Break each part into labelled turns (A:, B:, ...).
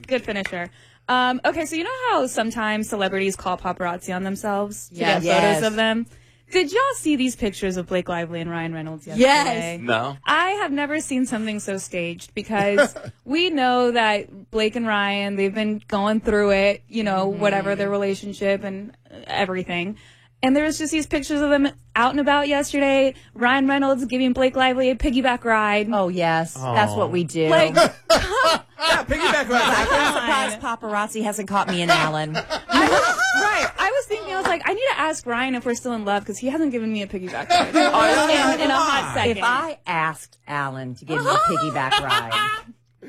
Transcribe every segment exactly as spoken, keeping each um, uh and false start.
A: good finisher. Um, okay, so you know how sometimes celebrities call paparazzi on themselves to
B: Yes.
A: get
B: Yes.
A: photos of them? Did y'all see these pictures of Blake Lively and Ryan Reynolds yesterday?
B: Yes.
C: No.
A: I have never seen something so staged because we know that Blake and Ryan, they've been going through it, you know, mm-hmm. whatever their relationship and everything. And there was just these pictures of them out and about yesterday. Ryan Reynolds giving Blake Lively a piggyback ride.
B: Oh, yes.
D: Aww.
B: That's what we do.
A: Like,
C: Yeah, piggyback ride.
B: I'm surprised paparazzi hasn't caught me and Alan.
A: I was, right. I was thinking, I was like, I need to ask Ryan if we're still in love because he hasn't given me a piggyback ride in, in a hot second.
B: If I asked Alan to give me a piggyback ride.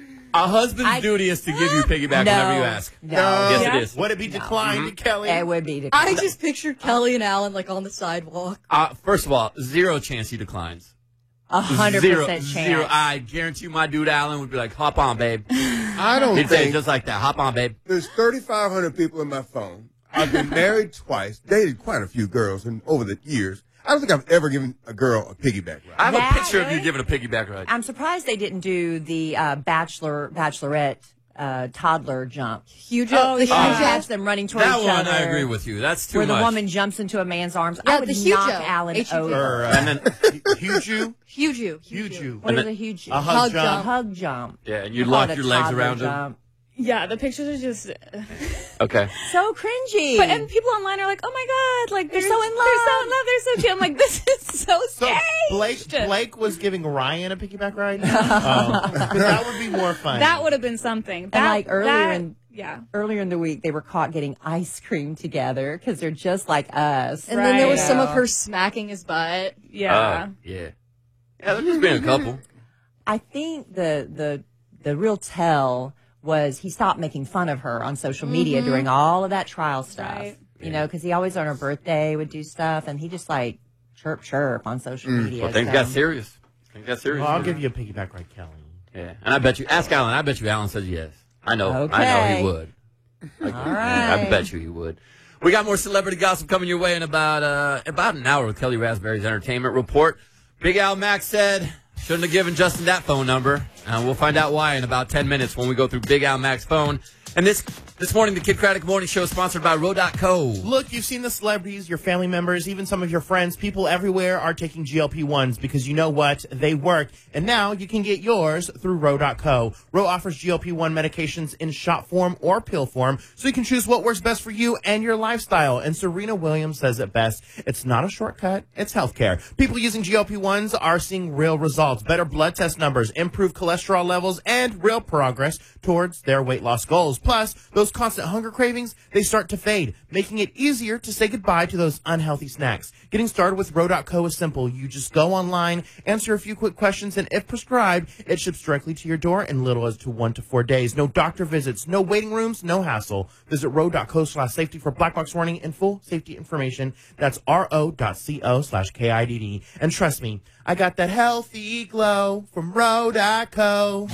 C: A husband's
B: I,
C: duty is to give you piggyback
B: no,
C: whenever you ask.
B: No.
C: Yes,
A: yeah.
C: it is.
D: Would it be declined,
C: No.
D: mm-hmm. Kelly?
B: It would be declined.
E: I just pictured Kelly and Alan like on the sidewalk.
C: Uh, first of all, zero chance he declines.
B: A hundred
C: Zero,
B: percent chance.
C: zero. I guarantee you my dude Alan would be like, hop on, babe.
F: I don't
C: He'd say it
F: think
C: just like that. Hop on, babe.
F: there's thirty-five hundred people in my phone. I've been married twice, dated quite a few girls and over the years. I don't think I've ever given a girl a piggyback ride.
C: I have
B: That
C: a picture of
B: really?
C: you giving a piggyback ride.
B: I'm surprised they didn't do the uh, bachelor, bachelorette uh, toddler jump.
E: Huge.
A: Oh,
E: the
A: yeah.
E: huge
B: Huge catch them running towards
C: That
B: each
C: one,
B: other.
C: I agree with you. That's too
B: Where
C: much.
B: the woman jumps into a man's arms.
E: Yeah,
B: I would
E: the huge
B: knock
E: O.
B: Alan
E: H U G.
B: over.
D: Or, uh,
C: And then,
D: huge you?
E: Huge you.
D: Huge you.
B: What
C: and
B: is
C: then-
B: a huge
D: A hug
E: Hug
D: jump.
E: jump.
B: hug jump?
C: yeah, and you
B: Call
C: lock
B: it a
C: your legs
B: toddler
C: around him.
B: jump.
A: yeah, the pictures are just.
C: Okay.
B: So cringy.
A: But and people online are like, oh my god, like they're,
B: They're so in
A: They're so in
B: love.
A: love. They're so cute. I'm like, this is so
D: So
A: staged.
D: Blake, Blake was giving Ryan a piggyback ride? Oh, 'cause that would be more fun.
A: That would have been something. That,
B: like, earlier
A: that-
B: in-
A: yeah.
B: Earlier in the week, they were caught getting ice cream together because they're just like us.
E: And then there was
A: Right.
E: some of her smacking his butt.
A: Yeah.
C: Oh, yeah. Yeah, there's just been a couple.
B: I think the the the real tell was he stopped making fun of her on social media
E: Mm-hmm.
B: during all of that trial stuff.
A: Right.
B: You know, because he always on her birthday would do stuff, and he just like chirp chirp on social media.
C: Well, things
B: so.
C: got serious. Things got serious.
D: Well, I'll give you a piggyback ride, Kelly.
C: Yeah, and I bet you, ask Alan, I bet you Alan says yes. I know. I know
B: Okay.
C: he would. I,
B: All right.
C: I bet you he would. We got more celebrity gossip coming your way in about uh, about an hour with Kelly Raspberry's Entertainment Report. Big Al Max said, shouldn't have given Justin that phone number. And we'll find out why in about ten minutes when we go through Big Al Max's phone. And this this morning, the Kid Craddock Morning Show is sponsored by Row dot co.
D: Look, you've seen the celebrities, your family members, even some of your friends. People everywhere are taking G L P ones because you know what? They work. And now you can get yours through Row dot co. Row offers G L P one medications in shot form or pill form, so you can choose what works best for you and your lifestyle. And Serena Williams says it best. It's not a shortcut. It's healthcare. People using G L P ones are seeing real results, better blood test numbers, improved cholesterol levels, and real progress towards their weight loss goals. Plus, those constant hunger cravings, they start to fade, making it easier to say goodbye to those unhealthy snacks. Getting started with Row dot co is simple. You just go online, answer a few quick questions, and if prescribed, it ships directly to your door in little as to one to four days. No doctor visits, no waiting rooms, no hassle. Visit Row dot co slash safety for black box warning and full safety information. That's ro dot co slash K I D D. And trust me, I got that healthy glow from Row dot co.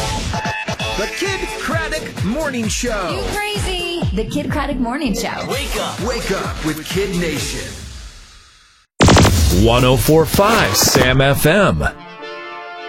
G: The Kid Craddock Morning Show.
H: You crazy. The Kid Craddock Morning Show.
G: Wake up. Wake up with Kid Nation.
I: one oh four point five Sam F M.